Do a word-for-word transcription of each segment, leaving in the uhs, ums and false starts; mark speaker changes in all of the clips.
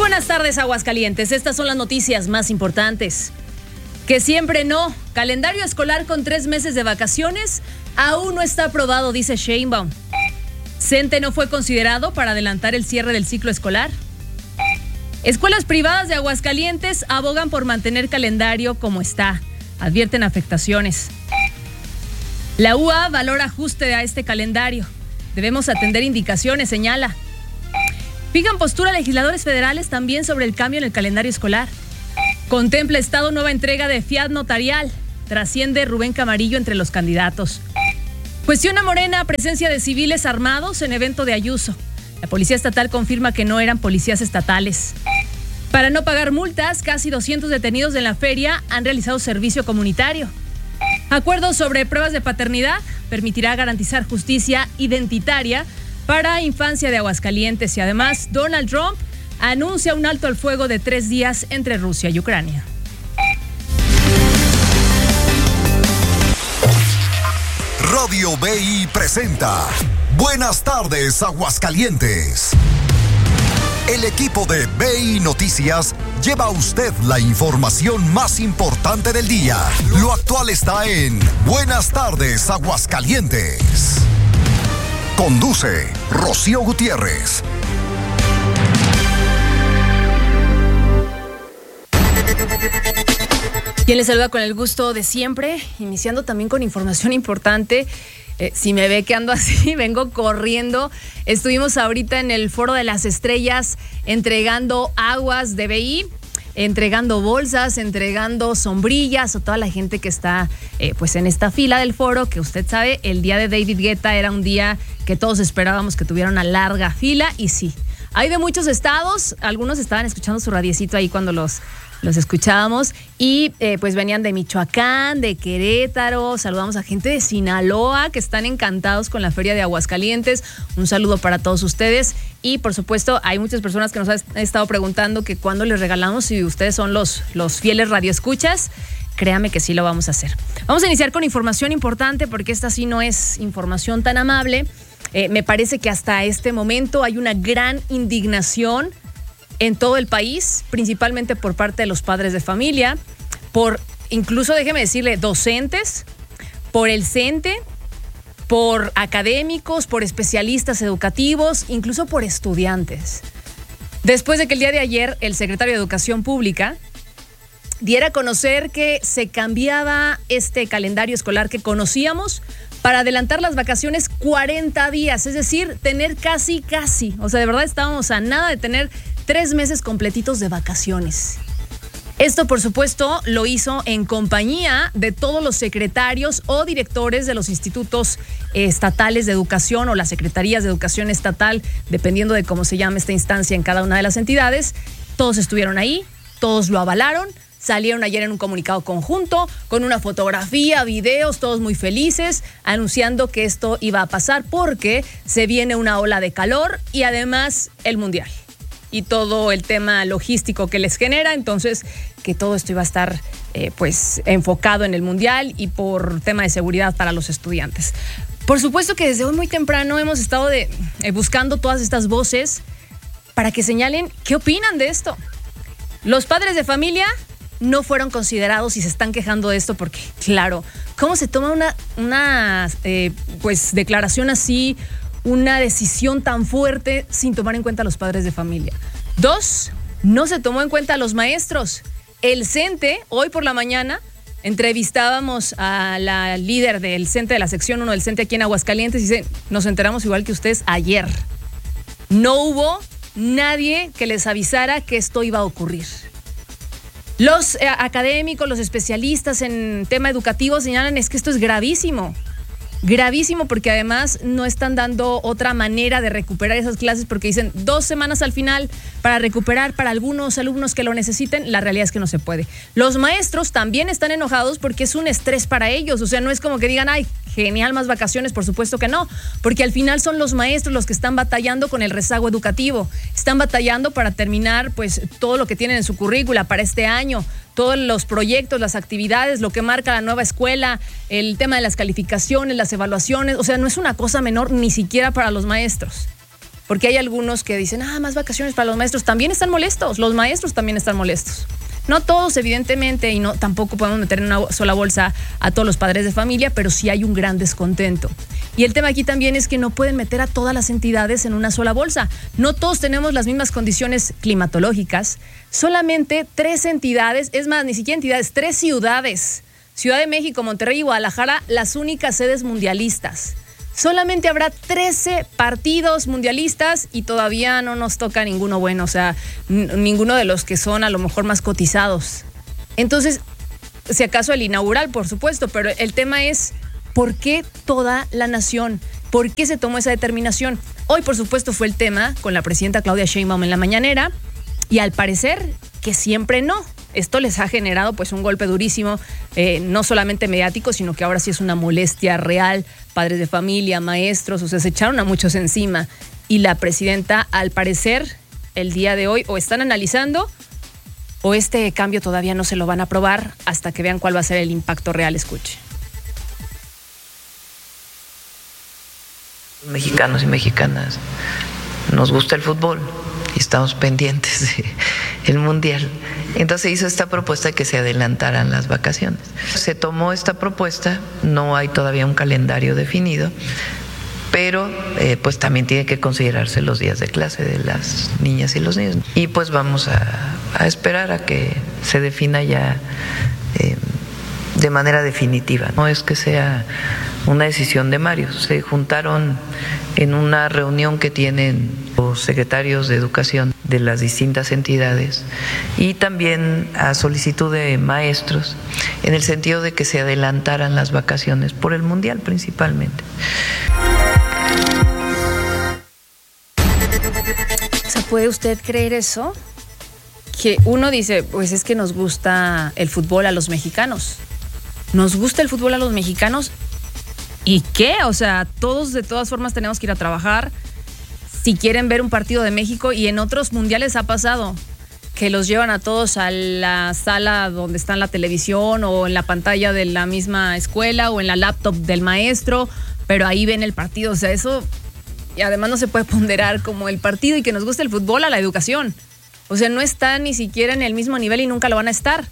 Speaker 1: buenas tardes, Aguascalientes. Estas son las noticias más importantes. Que siempre no. Calendario escolar con tres meses de vacaciones aún no está aprobado, dice Sheinbaum. CENTE no fue considerado para adelantar el cierre del ciclo escolar. Escuelas privadas de Aguascalientes abogan por mantener calendario como está. Advierten afectaciones. La U A valora ajuste a este calendario. Debemos atender indicaciones, señala. Fijan postura legisladores federales también sobre el cambio en el calendario escolar. Contempla Estado nueva entrega de Fiat Notarial. Trasciende Rubén Camarillo entre los candidatos. Cuestiona Morena presencia de civiles armados en evento de Ayuso. La Policía Estatal confirma que no eran policías estatales. Para no pagar multas, casi doscientos detenidos en la feria han realizado servicio comunitario. Acuerdo sobre pruebas de paternidad permitirá garantizar justicia identitaria para infancia de Aguascalientes y además Donald Trump anuncia un alto al fuego de tres días entre Rusia y Ucrania.
Speaker 2: Radio B I presenta Buenas tardes, Aguascalientes. El equipo de B I Noticias lleva a usted la información más importante del día. Lo actual está en Buenas tardes, Aguascalientes. Conduce Rocío Gutiérrez.
Speaker 1: Quien les saluda con el gusto de siempre, iniciando también con información importante. Eh, si me ve que ando así, vengo corriendo. Estuvimos ahorita en el Foro de las Estrellas entregando aguas de B I, entregando bolsas, entregando sombrillas a toda la gente que está eh, pues en esta fila del foro, que usted sabe, el día de David Guetta era un día que todos esperábamos que tuviera una larga fila, y sí, hay de muchos estados. Algunos estaban escuchando su radiecito ahí cuando los Los escuchábamos y eh, pues venían de Michoacán, de Querétaro. Saludamos a gente de Sinaloa que están encantados con la Feria de Aguascalientes. Un saludo para todos ustedes. Y por supuesto hay muchas personas que nos han estado preguntando que cuándo les regalamos, si ustedes son los, los fieles radioescuchas. Créame que sí lo vamos a hacer. Vamos a iniciar con información importante porque esta sí no es información tan amable. Eh, me parece que hasta este momento hay una gran indignación en todo el país, principalmente por parte de los padres de familia, por incluso, déjeme decirle, docentes, por el CENTE, por académicos, por especialistas educativos, incluso por estudiantes. Después de que el día de ayer el secretario de Educación Pública diera a conocer que se cambiaba este calendario escolar que conocíamos para adelantar las vacaciones cuarenta días, es decir, tener casi, casi, o sea, de verdad estábamos a nada de tener tres meses completitos de vacaciones. Esto, por supuesto, lo hizo en compañía de todos los secretarios o directores de los institutos estatales de educación o las secretarías de educación estatal, dependiendo de cómo se llame esta instancia en cada una de las entidades. Todos estuvieron ahí, todos lo avalaron. Salieron ayer en un comunicado conjunto, con una fotografía, videos, todos muy felices, anunciando que esto iba a pasar porque se viene una ola de calor y además el Mundial y todo el tema logístico que les genera. Entonces, que todo esto iba a estar eh, pues enfocado en el Mundial y por tema de seguridad para los estudiantes. Por supuesto que desde hoy muy temprano hemos estado de, eh, buscando todas estas voces para que señalen qué opinan de esto. Los padres de familia no fueron considerados y se están quejando de esto porque, claro, ¿cómo se toma una, una eh, pues, declaración así, una decisión tan fuerte sin tomar en cuenta a los padres de familia? Dos, no se tomó en cuenta a los maestros. El CENTE, hoy por la mañana, entrevistábamos a la líder del CENTE, de la sección uno del CENTE aquí en Aguascalientes, y dice, nos enteramos igual que ustedes ayer. No hubo nadie que les avisara que esto iba a ocurrir. Los eh, académicos, los especialistas en tema educativo señalan es que esto es gravísimo. Gravísimo porque además no están dando otra manera de recuperar esas clases porque dicen dos semanas al final para recuperar para algunos alumnos que lo necesiten. La realidad es que no se puede. Los maestros también están enojados porque es un estrés para ellos. O sea, no es como que digan, ay, genial, más vacaciones. Por supuesto que no, porque al final son los maestros los que están batallando con el rezago educativo. Están batallando para terminar pues todo lo que tienen en su currícula para este año. Todos los proyectos, las actividades, lo que marca la nueva escuela, el tema de las calificaciones, las evaluaciones. O sea, no es una cosa menor ni siquiera para los maestros. Porque hay algunos que dicen, ah, más vacaciones para los maestros. También están molestos, los maestros también están molestos. No todos, evidentemente, y no tampoco podemos meter en una sola bolsa a todos los padres de familia, pero sí hay un gran descontento. Y el tema aquí también es que no pueden meter a todas las entidades en una sola bolsa. No todos tenemos las mismas condiciones climatológicas. Solamente tres entidades, es más, ni siquiera entidades, tres ciudades. Ciudad de México, Monterrey y Guadalajara, las únicas sedes mundialistas. Solamente habrá trece partidos mundialistas y todavía no nos toca ninguno bueno, o sea, n- ninguno de los que son a lo mejor más cotizados. Entonces, si acaso el inaugural, por supuesto, pero el tema es, ¿por qué toda la nación? ¿Por qué se tomó esa determinación? Hoy, por supuesto, fue el tema con la presidenta Claudia Sheinbaum en la mañanera y al parecer que siempre no. Esto les ha generado pues un golpe durísimo, eh, no solamente mediático, sino que ahora sí es una molestia real. Padres de familia, maestros, o sea, se echaron a muchos encima. Y la presidenta, al parecer, el día de hoy, o están analizando, o este cambio todavía no se lo van a aprobar hasta que vean cuál va a ser el impacto real. Escuche.
Speaker 3: Mexicanos y mexicanas, nos gusta el fútbol y estamos pendientes del mundial. Entonces hizo esta propuesta de que se adelantaran las vacaciones. Se tomó esta propuesta, no hay todavía un calendario definido, pero eh, pues también tiene que considerarse los días de clase de las niñas y los niños. Y pues vamos a, a esperar a que se defina ya eh, de manera definitiva. No es que sea una decisión de Mario, se juntaron en una reunión que tienen los secretarios de educación de las distintas entidades y también a solicitud de maestros en el sentido de que se adelantaran las vacaciones por el mundial principalmente.
Speaker 1: O sea, ¿puede usted creer eso? Que uno dice, pues es que nos gusta el fútbol a los mexicanos. Nos gusta el fútbol a los mexicanos. ¿Y qué? O sea, todos de todas formas tenemos que ir a trabajar. Si quieren ver un partido de México, y en otros mundiales ha pasado que los llevan a todos a la sala donde está la televisión o en la pantalla de la misma escuela o en la laptop del maestro, pero ahí ven el partido. O sea, eso, y además no se puede ponderar como el partido y que nos guste el fútbol a la educación. O sea, no está ni siquiera en el mismo nivel y nunca lo van a estar.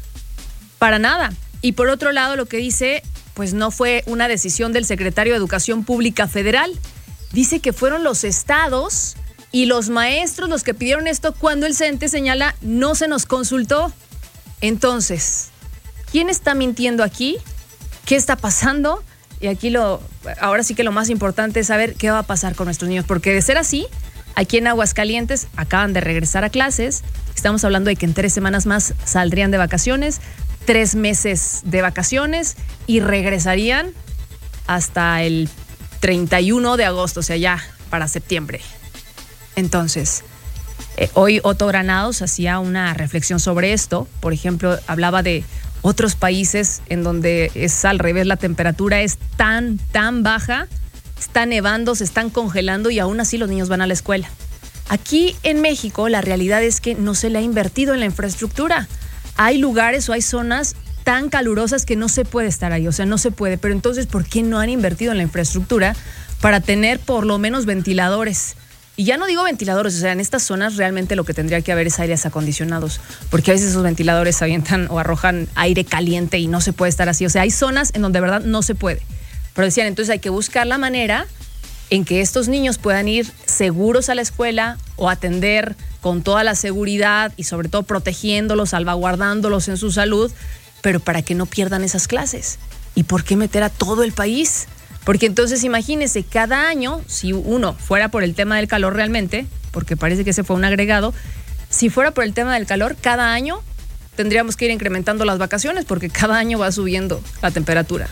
Speaker 1: Para nada. Y por otro lado, lo que dice, pues no fue una decisión del secretario de Educación Pública Federal. Dice que fueron los estados y los maestros los que pidieron esto cuando el C E N T E señala no se nos consultó. Entonces, ¿quién está mintiendo aquí? ¿Qué está pasando? Y aquí lo, ahora sí que lo más importante es saber qué va a pasar con nuestros niños, porque de ser así, aquí en Aguascalientes acaban de regresar a clases. Estamos hablando de que en tres semanas más saldrían de vacaciones, tres meses de vacaciones y regresarían hasta el treinta y uno de agosto, o sea, ya para septiembre. Entonces, eh, hoy Otto Granados hacía una reflexión sobre esto. Por ejemplo, hablaba de otros países en donde es al revés, la temperatura es tan, tan baja, está nevando, se están congelando y aún así los niños van a la escuela. Aquí en México la realidad es que no se le ha invertido en la infraestructura. Hay lugares o hay zonas tan calurosas que no se puede estar ahí, o sea, no se puede. Pero entonces, ¿por qué no han invertido en la infraestructura para tener por lo menos ventiladores? Y ya no digo ventiladores, o sea, en estas zonas realmente lo que tendría que haber es aires acondicionados, porque a veces esos ventiladores avientan o arrojan aire caliente y no se puede estar así. O sea, hay zonas en donde de verdad no se puede. Pero decían, entonces hay que buscar la manera en que estos niños puedan ir seguros a la escuela o atender con toda la seguridad y sobre todo protegiéndolos, salvaguardándolos en su salud, pero para que no pierdan esas clases. ¿Y por qué meter a todo el país? Porque entonces imagínense, cada año, si uno fuera por el tema del calor realmente, porque parece que ese fue un agregado, si fuera por el tema del calor, cada año tendríamos que ir incrementando las vacaciones porque cada año va subiendo la temperatura.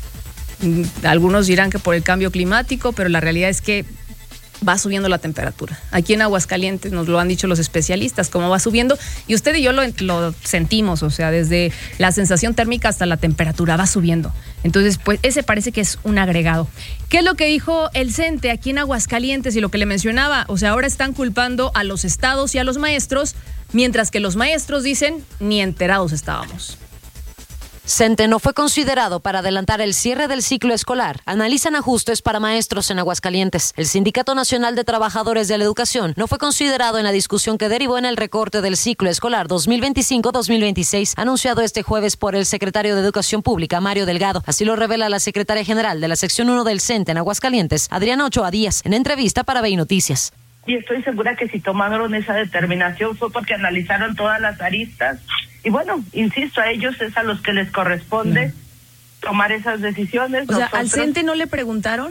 Speaker 1: Algunos dirán que por el cambio climático, pero la realidad es que va subiendo la temperatura. Aquí en Aguascalientes nos lo han dicho los especialistas, cómo va subiendo, y usted y yo lo, lo sentimos, o sea, desde la sensación térmica hasta la temperatura va subiendo. Entonces, pues ese parece que es un agregado. ¿Qué es lo que dijo el C E N T E aquí en Aguascalientes y lo que le mencionaba? O sea, ahora están culpando a los estados y a los maestros, mientras que los maestros dicen, ni enterados estábamos.
Speaker 4: CENTE no fue considerado para adelantar el cierre del ciclo escolar. Analizan ajustes para maestros en Aguascalientes. El Sindicato Nacional de Trabajadores de la Educación no fue considerado en la discusión que derivó en el recorte del ciclo escolar dos mil veinticinco dos mil veintiséis, anunciado este jueves por el secretario de Educación Pública, Mario Delgado. Así lo revela la secretaria general de la sección uno del CENTE en Aguascalientes, Adriana Ochoa Díaz, en entrevista para B I Noticias.
Speaker 5: Y estoy segura que si tomaron esa determinación fue porque analizaron todas las aristas. Y bueno, insisto, a ellos es a los que les corresponde no. tomar esas decisiones.
Speaker 1: O
Speaker 5: Nosotros...
Speaker 1: sea, ¿al CENTE no le preguntaron?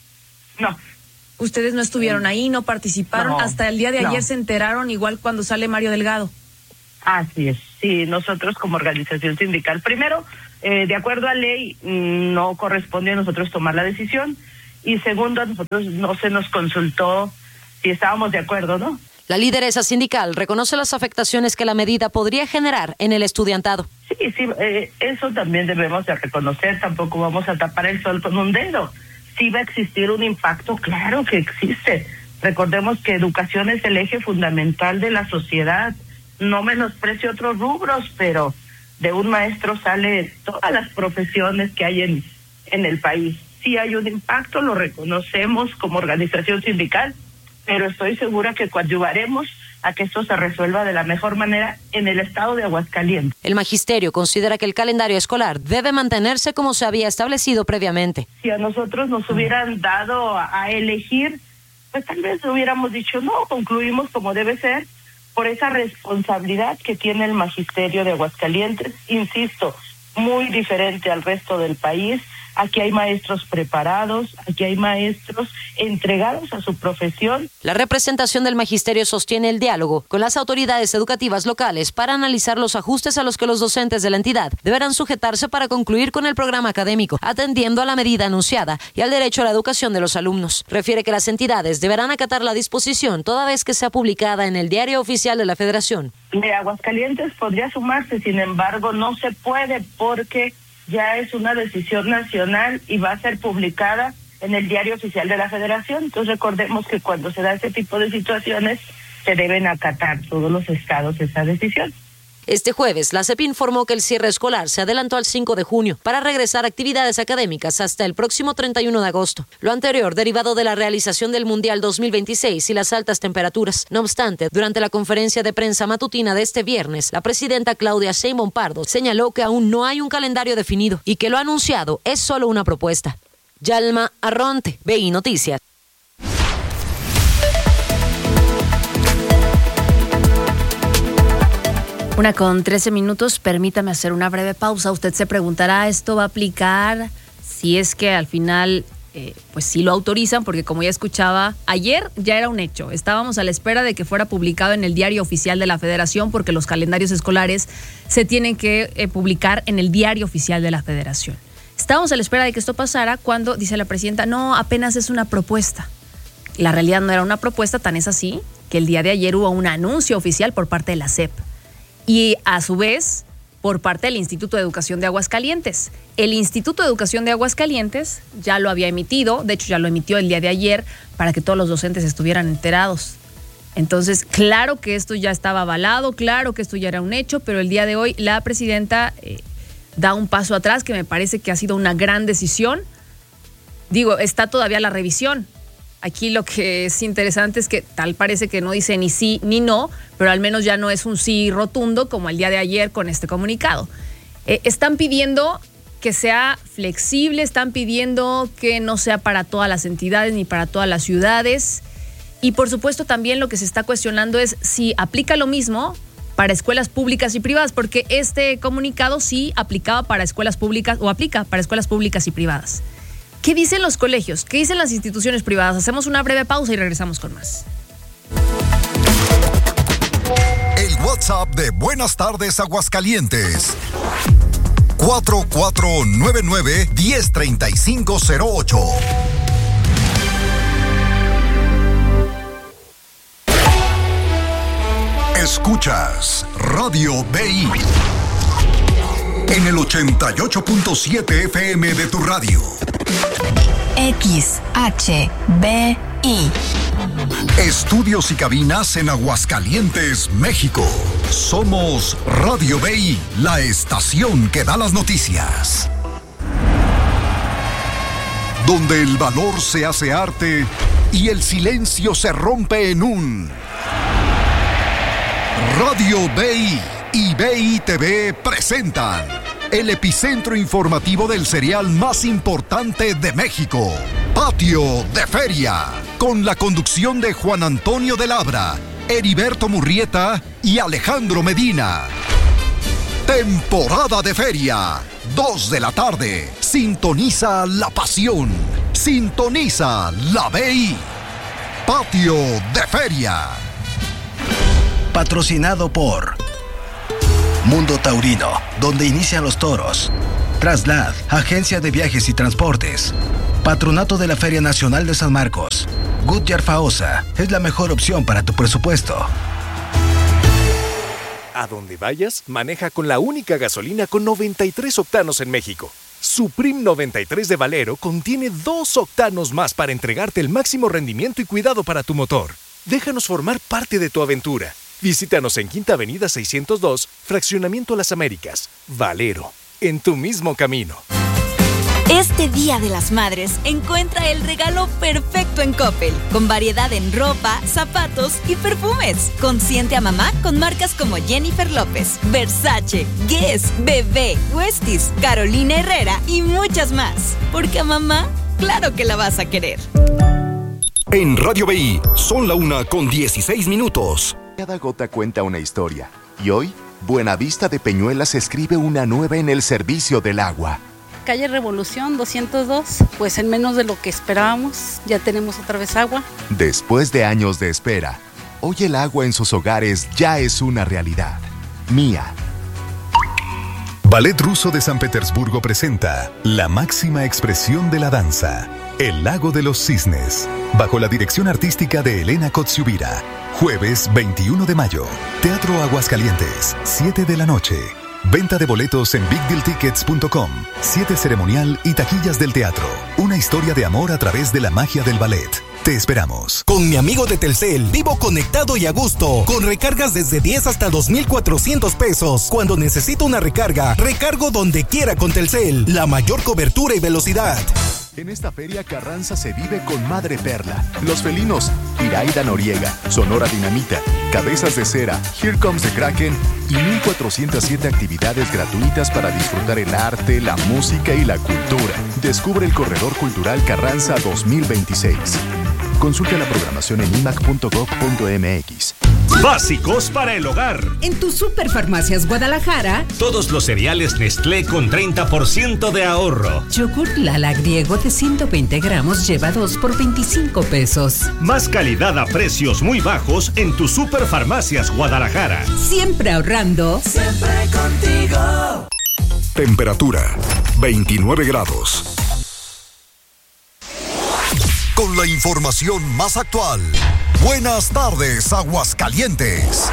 Speaker 5: No.
Speaker 1: Ustedes no estuvieron ahí, no participaron,
Speaker 5: no,
Speaker 1: hasta el día de ayer
Speaker 5: no.
Speaker 1: se enteraron, igual cuando sale Mario Delgado.
Speaker 5: Así es, sí, nosotros como organización sindical, primero, eh, de acuerdo a ley, no corresponde a nosotros tomar la decisión, y segundo, a nosotros no se nos consultó si estábamos de acuerdo, ¿no?
Speaker 4: La lideresa sindical reconoce las afectaciones que la medida podría generar en el estudiantado.
Speaker 5: Sí, sí, eh, eso también debemos de reconocer, tampoco vamos a tapar el sol con un dedo. Sí va a existir un impacto, claro que existe. Recordemos que educación es el eje fundamental de la sociedad. No menosprecio otros rubros, pero de un maestro sale todas las profesiones que hay en, en el país. Sí hay un impacto, lo reconocemos como organización sindical, pero estoy segura que coadyuvaremos a que esto se resuelva de la mejor manera en el estado de Aguascalientes.
Speaker 4: El magisterio considera que el calendario escolar debe mantenerse como se había establecido previamente.
Speaker 5: Si a nosotros nos hubieran dado a, a elegir, pues tal vez hubiéramos dicho no, concluimos como debe ser, por esa responsabilidad que tiene el magisterio de Aguascalientes, insisto, muy diferente al resto del país. Aquí hay maestros preparados, aquí hay maestros entregados a su profesión.
Speaker 4: La representación del magisterio sostiene el diálogo con las autoridades educativas locales para analizar los ajustes a los que los docentes de la entidad deberán sujetarse para concluir con el programa académico, atendiendo a la medida anunciada y al derecho a la educación de los alumnos. Refiere que las entidades deberán acatar la disposición toda vez que sea publicada en el Diario Oficial de la Federación.
Speaker 5: De Aguascalientes podría sumarse, sin embargo, no se puede porque ya es una decisión nacional y va a ser publicada en el Diario Oficial de la Federación. Entonces recordemos que cuando se da ese tipo de situaciones se deben acatar todos los estados esa decisión.
Speaker 4: Este jueves, la C E P informó que el cierre escolar se adelantó al cinco de junio para regresar a actividades académicas hasta el próximo treinta y uno de agosto. Lo anterior derivado de la realización del Mundial dos mil veintiséis y las altas temperaturas. No obstante, durante la conferencia de prensa matutina de este viernes, la presidenta Claudia Sheinbaum Pardo señaló que aún no hay un calendario definido y que lo anunciado es solo una propuesta. Yalma Arronte, B I Noticias.
Speaker 1: Una con trece minutos, permítame hacer una breve pausa. Usted se preguntará, ¿esto va a aplicar si es que al final, eh, pues sí lo autorizan? Porque como ya escuchaba, ayer ya era un hecho. Estábamos a la espera de que fuera publicado en el Diario Oficial de la Federación, porque los calendarios escolares se tienen que eh, publicar en el Diario Oficial de la Federación. Estábamos a la espera de que esto pasara cuando dice la presidenta, no, apenas es una propuesta. La realidad no era una propuesta, tan es así que el día de ayer hubo un anuncio oficial por parte de la C E P. Y a su vez, por parte del Instituto de Educación de Aguascalientes. El Instituto de Educación de Aguascalientes ya lo había emitido, de hecho ya lo emitió el día de ayer, para que todos los docentes estuvieran enterados. Entonces, claro que esto ya estaba avalado, claro que esto ya era un hecho, pero el día de hoy la presidenta eh, da un paso atrás, que me parece que ha sido una gran decisión. Digo, está todavía la revisión. Aquí lo que es interesante es que tal parece que no dice ni sí ni no, pero al menos ya no es un sí rotundo como el día de ayer con este comunicado. Eh, están pidiendo que sea flexible, están pidiendo que no sea para todas las entidades ni para todas las ciudades. Y por supuesto también lo que se está cuestionando es si aplica lo mismo para escuelas públicas y privadas, porque este comunicado sí aplicaba para escuelas públicas o aplica para escuelas públicas y privadas. ¿Qué dicen los colegios? ¿Qué dicen las instituciones privadas? Hacemos una breve pausa y regresamos con más.
Speaker 2: El WhatsApp de Buenas Tardes Aguascalientes. cuatro cuatro nueve nueve, uno cero tres cinco cero ocho. Escuchas Radio B I en el ochenta y ocho punto siete F M de tu radio.
Speaker 6: X H B I
Speaker 2: Estudios y cabinas en Aguascalientes, México. Somos Radio B I, la estación que da las noticias. Donde el valor se hace arte y el silencio se rompe en un... Radio B I y B I T V presentan el epicentro informativo del cereal más importante de México, Patio de Feria, con la conducción de Juan Antonio de Labra, Heriberto Murrieta y Alejandro Medina. Temporada de Feria, dos de la tarde. Sintoniza la pasión. Sintoniza la B I. Patio de Feria.
Speaker 6: Patrocinado por Mundo Taurino, donde inician los toros. Traslad, agencia de viajes y transportes. Patronato de la Feria Nacional de San Marcos. Goodyear Faosa es la mejor opción para tu presupuesto.
Speaker 7: A donde vayas, maneja con la única gasolina con noventa y tres octanos en México. Supreme noventa y tres de Valero contiene dos octanos más para entregarte el máximo rendimiento y cuidado para tu motor. Déjanos formar parte de tu aventura. Visítanos en Quinta Avenida seiscientos dos, Fraccionamiento Las Américas. Valero, en tu mismo camino.
Speaker 8: Este Día de las Madres, encuentra el regalo perfecto en Coppel, con variedad en ropa, zapatos y perfumes. Consiente a mamá con marcas como Jennifer López, Versace, Guess, Bebé, Westies, Carolina Herrera y muchas más. Porque a mamá, claro que la vas a querer.
Speaker 2: En Radio B I, son la una con dieciséis minutos.
Speaker 9: Cada gota cuenta una historia. Y hoy, Buenavista de Peñuelas escribe una nueva en el servicio del agua.
Speaker 10: Calle Revolución doscientos dos, pues en menos de lo que esperábamos, ya tenemos otra vez agua.
Speaker 9: Después de años de espera, hoy el agua en sus hogares ya es una realidad. Mía.
Speaker 2: Ballet Ruso de San Petersburgo presenta la máxima expresión de la danza, El Lago de los Cisnes, bajo la dirección artística de Elena Kotsiubira. Jueves veintiuno de mayo, Teatro Aguascalientes, siete de la noche. Venta de boletos en big deal tickets punto com. Siete ceremonial y taquillas del teatro. Una historia de amor a través de la magia del ballet. Te esperamos.
Speaker 11: Con mi amigo de Telcel, vivo conectado y a gusto. Con recargas desde diez hasta dos mil cuatrocientos pesos. Cuando necesito una recarga, recargo donde quiera con Telcel. La mayor cobertura y velocidad.
Speaker 9: En esta feria Carranza se vive con Madre Perla, Los Felinos, Iraida Noriega, Sonora Dinamita, Cabezas de Cera, Here Comes the Kraken y mil cuatrocientas siete actividades gratuitas para disfrutar el arte, la música y la cultura. Descubre el Corredor Cultural Carranza dos mil veintiséis. Consulta la programación en i m a c punto gov punto m x.
Speaker 12: Básicos para el hogar.
Speaker 13: En tu Superfarmacias Guadalajara,
Speaker 12: todos los cereales Nestlé con treinta por ciento de ahorro.
Speaker 13: Yogurt Lala griego de ciento veinte gramos lleva dos por veinticinco pesos.
Speaker 12: Más calidad a precios muy bajos en tu Superfarmacias Guadalajara.
Speaker 13: Siempre ahorrando.
Speaker 14: Siempre contigo.
Speaker 2: Temperatura veintinueve grados. Con la información más actual. Buenas tardes, Aguascalientes.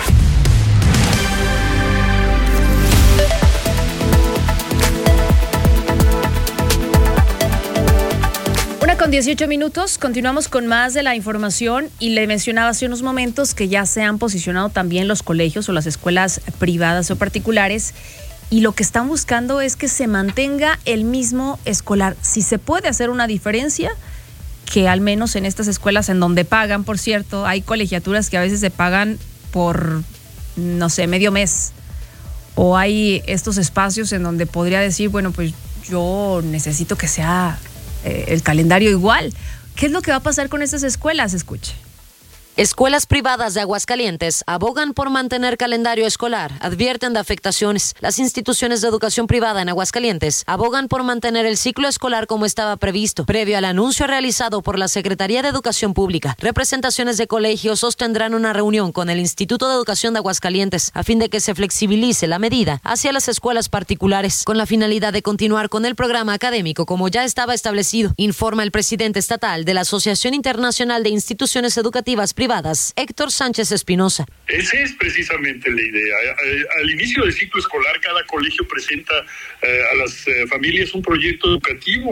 Speaker 1: Una con dieciocho minutos, continuamos con más de la información y le mencionaba hace unos momentos que ya se han posicionado también los colegios o las escuelas privadas o particulares y lo que están buscando es que se mantenga el mismo escolar. Si se puede hacer una diferencia, que al menos en estas escuelas en donde pagan, por cierto, hay colegiaturas que a veces se pagan por, no sé, medio mes. O hay estos espacios en donde podría decir, bueno, pues yo necesito que sea eh, el calendario igual. ¿Qué es lo que va a pasar con estas escuelas? Escuche.
Speaker 4: Escuelas privadas de Aguascalientes abogan por mantener calendario escolar, advierten de afectaciones. Las instituciones de educación privada en Aguascalientes abogan por mantener el ciclo escolar como estaba previsto, previo al anuncio realizado por la Secretaría de Educación Pública. Representaciones de colegios sostendrán una reunión con el Instituto de Educación de Aguascalientes a fin de que se flexibilice la medida hacia las escuelas particulares, con la finalidad de continuar con el programa académico como ya estaba establecido, informa el presidente estatal de la Asociación Internacional de Instituciones Educativas Privadas, Héctor Sánchez Espinosa.
Speaker 15: Esa es precisamente la idea. Al inicio del ciclo escolar, cada colegio presenta eh, a las eh, familias un proyecto educativo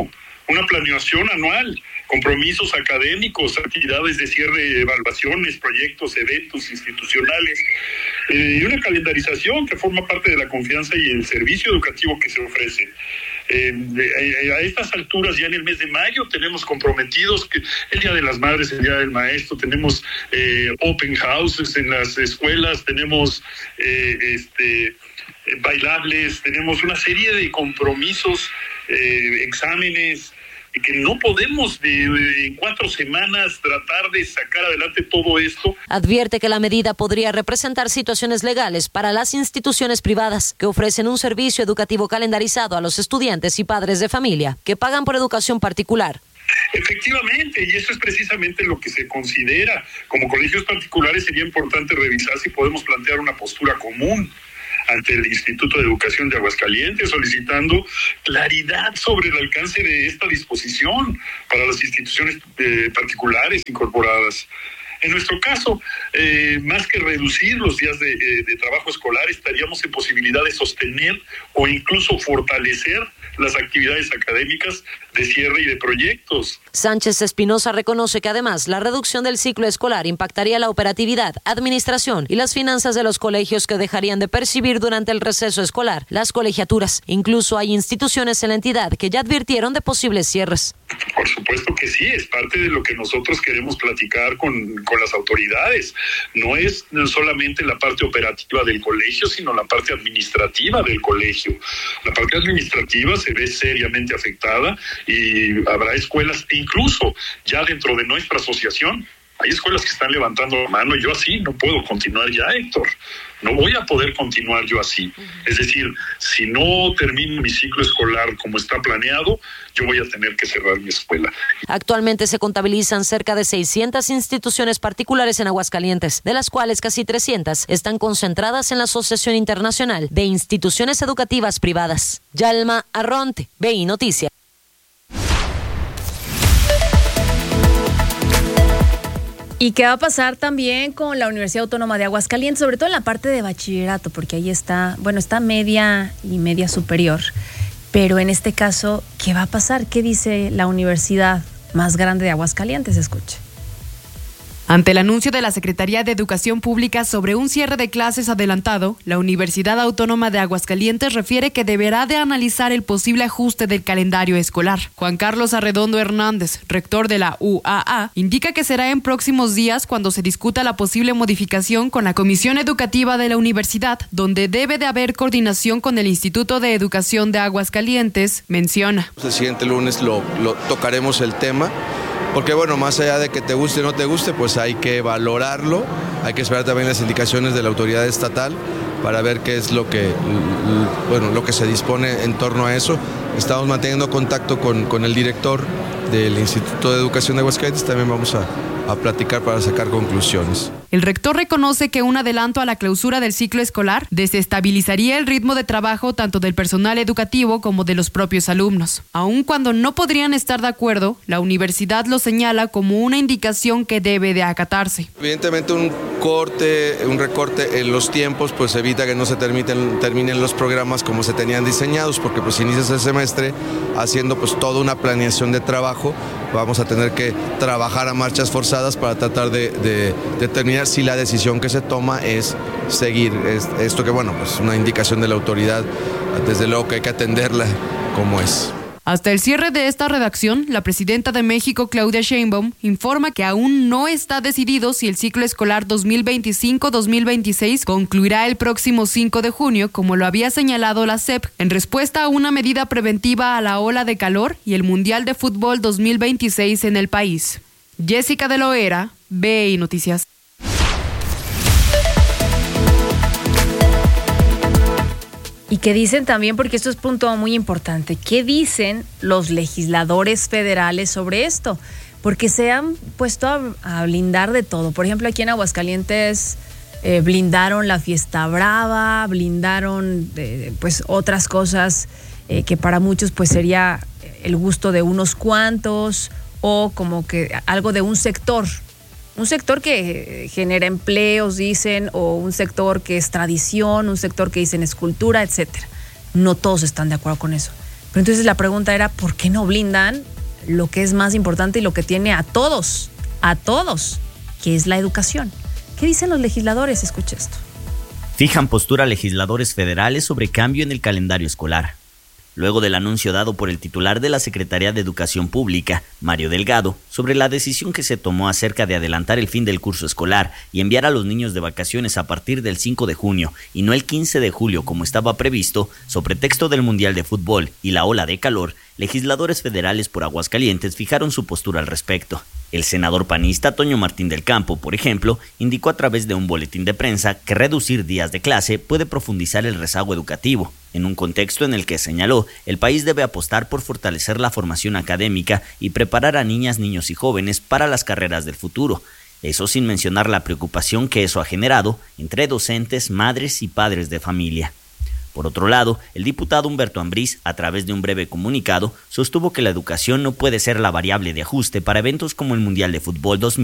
Speaker 15: una planeación anual, compromisos académicos, actividades de cierre, evaluaciones, proyectos, eventos institucionales, eh, y una calendarización que forma parte de la confianza y el servicio educativo que se ofrece. Eh, eh, a estas alturas, ya en el mes de mayo, tenemos comprometidos que el Día de las Madres, el Día del Maestro, tenemos eh, open houses en las escuelas, tenemos eh, este, bailables, tenemos una serie de compromisos, eh, exámenes, que no podemos de, de, en cuatro semanas tratar de sacar adelante todo esto.
Speaker 4: Advierte que la medida podría representar situaciones legales para las instituciones privadas que ofrecen un servicio educativo calendarizado a los estudiantes y padres de familia que pagan por educación particular.
Speaker 15: Efectivamente, y eso es precisamente lo que se considera. Como colegios particulares sería importante revisar si podemos plantear una postura común ante el Instituto de Educación de Aguascalientes, solicitando claridad sobre el alcance de esta disposición para las instituciones eh, particulares incorporadas. En nuestro caso, eh, más que reducir los días de, eh, de trabajo escolar, estaríamos en posibilidad de sostener o incluso fortalecer las actividades académicas de cierre y de proyectos.
Speaker 4: Sánchez Espinosa reconoce que además la reducción del ciclo escolar impactaría la operatividad, administración y las finanzas de los colegios que dejarían de percibir durante el receso escolar las colegiaturas. Incluso hay instituciones en la entidad que ya advirtieron de posibles cierres.
Speaker 15: Por supuesto que sí, es parte de lo que nosotros queremos platicar con, con las autoridades. No es solamente la parte operativa del colegio, sino la parte administrativa del colegio. La parte administrativa se ve seriamente afectada y habrá escuelas, incluso ya dentro de nuestra asociación, hay escuelas que están levantando la mano y yo así no puedo continuar ya, Héctor. No voy a poder continuar yo así. Es decir, si no termino mi ciclo escolar como está planeado, yo voy a tener que cerrar mi escuela.
Speaker 4: Actualmente se contabilizan cerca de seiscientas instituciones particulares en Aguascalientes, de las cuales casi trescientas están concentradas en la Asociación Internacional de Instituciones Educativas Privadas. Yalma Arronte, B I Noticias.
Speaker 1: ¿Y qué va a pasar también con la Universidad Autónoma de Aguascalientes, sobre todo en la parte de bachillerato? Porque ahí está, bueno, está media y media superior. Pero en este caso, ¿qué va a pasar? ¿Qué dice la universidad más grande de Aguascalientes? Escuche.
Speaker 16: Ante el anuncio de la Secretaría de Educación Pública sobre un cierre de clases adelantado, la Universidad Autónoma de Aguascalientes refiere que deberá de analizar el posible ajuste del calendario escolar. Juan Carlos Arredondo Hernández, rector de la U A A, indica que será en próximos días cuando se discuta la posible modificación con la Comisión Educativa de la Universidad, donde debe de haber coordinación con el Instituto de Educación de Aguascalientes, menciona.
Speaker 17: El siguiente lunes lo, lo tocaremos el tema. Porque bueno, más allá de que te guste o no te guste, pues hay que valorarlo, hay que esperar también las indicaciones de la autoridad estatal para ver qué es lo que, bueno, lo que se dispone en torno a eso. Estamos manteniendo contacto con, con el director del Instituto de Educación de Aguascalientes, también vamos a, a platicar para sacar conclusiones.
Speaker 16: El rector reconoce que un adelanto a la clausura del ciclo escolar desestabilizaría el ritmo de trabajo tanto del personal educativo como de los propios alumnos. Aun cuando no podrían estar de acuerdo, la universidad lo señala como una indicación que debe de acatarse.
Speaker 17: Evidentemente un corte, un recorte en los tiempos pues evita que no se terminen, terminen los programas como se tenían diseñados, porque pues inicias el semestre haciendo pues toda una planeación de trabajo. Vamos a tener que trabajar a marchas forzadas para tratar de, de determinar si la decisión que se toma es seguir es, esto que, bueno, pues una indicación de la autoridad, desde luego que hay que atenderla como es.
Speaker 16: Hasta el cierre de esta redacción, la presidenta de México, Claudia Sheinbaum, informa que aún no está decidido si el ciclo escolar dos mil veinticinco dos mil veintiséis concluirá el próximo cinco de junio, como lo había señalado la S E P, en respuesta a una medida preventiva a la ola de calor y el Mundial de Fútbol dos mil veintiséis en el país. Jessica de Loera, B I Noticias.
Speaker 1: Y qué dicen también, porque esto es punto muy importante, ¿qué dicen los legisladores federales sobre esto? Porque se han puesto a, a blindar de todo. Por ejemplo, aquí en Aguascalientes eh, blindaron la fiesta brava, blindaron eh, pues otras cosas eh, que para muchos pues sería el gusto de unos cuantos o como que algo de un sector. Un sector que genera empleos, dicen, o un sector que es tradición, un sector que dicen es cultura, etcétera. No todos están de acuerdo con eso. Pero entonces la pregunta era, ¿por qué no blindan lo que es más importante y lo que tiene a todos, a todos, que es la educación. ¿Qué dicen los legisladores? Escuche esto.
Speaker 18: Fijan postura legisladores federales sobre cambio en el calendario escolar. Luego del anuncio dado por el titular de la Secretaría de Educación Pública, Mario Delgado, sobre la decisión que se tomó acerca de adelantar el fin del curso escolar y enviar a los niños de vacaciones a partir del cinco de junio y no el quince de julio como estaba previsto, sobre pretexto del Mundial de Fútbol y la ola de calor, legisladores federales por Aguascalientes fijaron su postura al respecto. El senador panista Toño Martín del Campo, por ejemplo, indicó a través de un boletín de prensa que reducir días de clase puede profundizar el rezago educativo, en un contexto en el que señaló el país debe apostar por fortalecer la formación académica y preparar a niñas, niños y jóvenes para las carreras del futuro. Eso sin mencionar la preocupación que eso ha generado entre docentes, madres y padres de familia. Por otro lado, el diputado Humberto Ambriz, a través de un breve comunicado, sostuvo que la educación no puede ser la variable de ajuste para eventos como el Mundial de Fútbol dos mil